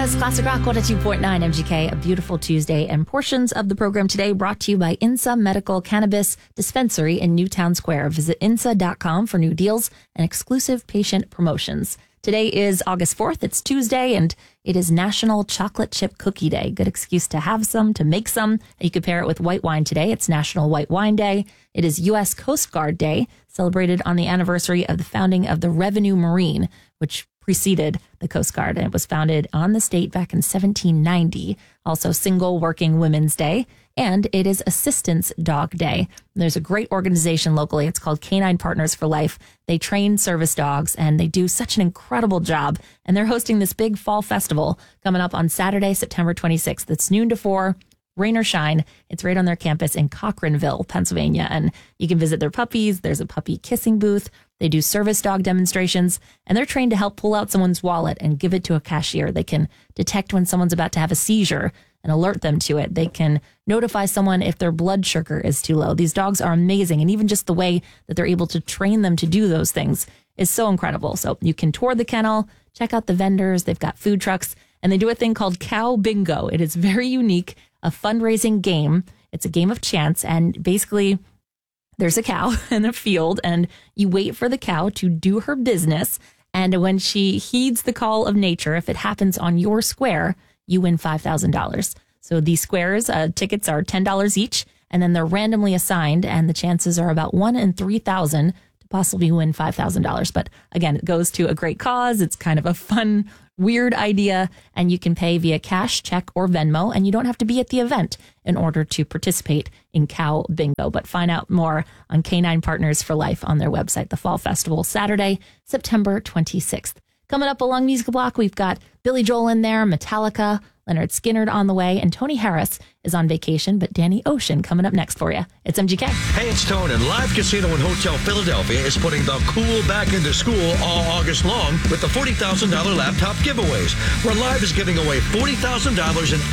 is Classic Rock 102.9 MGK, a beautiful Tuesday, and portions of the program today brought to you by INSA Medical Cannabis Dispensary in Newtown Square. Visit INSA.com for new deals and exclusive patient promotions. Today is August 4th. It's Tuesday, and it is National Chocolate Chip Cookie Day. Good excuse to have some, to make some. You could pair it with white wine today. It's National White Wine Day. It is U.S. Coast Guard Day, celebrated on the anniversary of the founding of the Revenue Marine, which preceded the Coast Guard, and it was founded on the state back in 1790. Also Single Working Women's Day, and it is Assistance Dog Day. There's a great organization locally. It's called Canine Partners for Life. They train service dogs, and they do such an incredible job. And they're hosting this big fall festival coming up on Saturday, September 26th. It's noon to 4. Rain or shine. It's right on their campus in Cochranville, Pennsylvania. And you can visit their puppies. There's a puppy kissing booth. They do service dog demonstrations, and they're trained to help pull out someone's wallet and give it to a cashier. They can detect when someone's about to have a seizure and alert them to it. They can notify someone if their blood sugar is too low. These dogs are amazing. And even just the way that they're able to train them to do those things is so incredible. So you can tour the kennel, check out the vendors. They've got food trucks, and they do a thing called Cow Bingo. It is very unique, a fundraising game. It's a game of chance, and basically there's a cow in a field, and you wait for the cow to do her business. And when she heeds the call of nature, if it happens on your square, you win $5,000. So these squares, tickets are $10 each, and then they're randomly assigned, and the chances are about 1 in 3,000 to possibly win $5,000. But again, it goes to a great cause. It's kind of a fun, weird idea, and you can pay via cash, check, or Venmo, and you don't have to be at the event in order to participate in Cow Bingo. But find out more on Canine Partners for Life on their website. The Fall Festival, Saturday, September 26th. Coming up along Music Block, we've got Billy Joel in there, Metallica, Leonard Skinner on the way, and Tony Harris is on vacation, but Danny Ocean coming up next for you. It's MGK. Hey, it's Tony, and Live Casino and Hotel Philadelphia is putting the cool back into school all August long with the $40,000 laptop giveaways, where Live is giving away $40,000 in